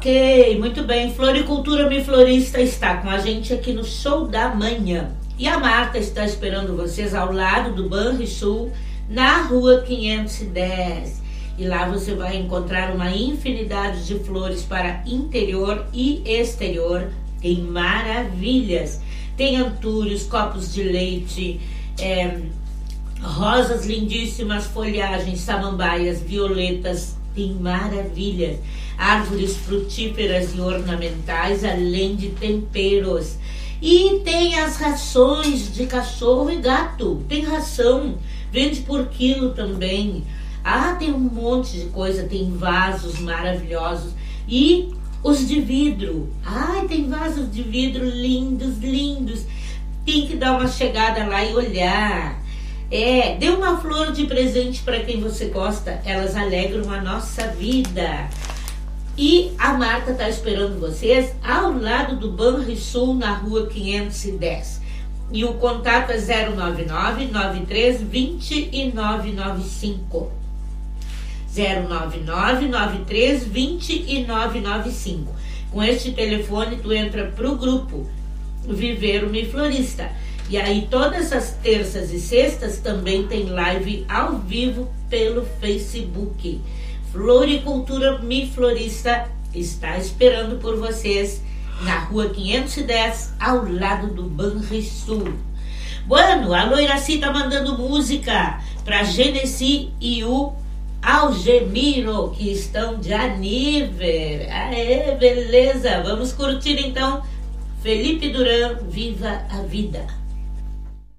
Ok, muito bem. Floricultura Mi Florista está com a gente aqui no Show da Manhã. E a Marta está esperando vocês ao lado do Banrisul, na rua 510. E lá você vai encontrar uma infinidade de flores para interior e exterior. Tem maravilhas. Tem antúrios, copos de leite, rosas lindíssimas, folhagens, samambaias, violetas. Tem maravilhas. Árvores frutíferas e ornamentais, além de temperos. E tem as rações de cachorro e gato. Tem ração, vende por quilo também. Tem um monte de coisa. Tem vasos maravilhosos. E os de vidro. Tem vasos de vidro lindos, lindos. Tem que dar uma chegada lá e olhar. Dê uma flor de presente para quem você gosta. Elas alegram a nossa vida. E a Marta está esperando vocês ao lado do Banrisul, na rua 510. E o contato é 099-93-2995. 099-93-2995. Com este telefone tu entra para o grupo Viveiro Mi Florista. E aí todas as terças e sextas também tem live ao vivo pelo Facebook. Floricultura Mi Florista está esperando por vocês na rua 510, ao lado do Banrisul. Bueno, a Loiraci tá mandando música para Genesi e o Algemiro, que estão de aniversário. Aê, beleza, vamos curtir então Felipe Duran, Viva a Vida.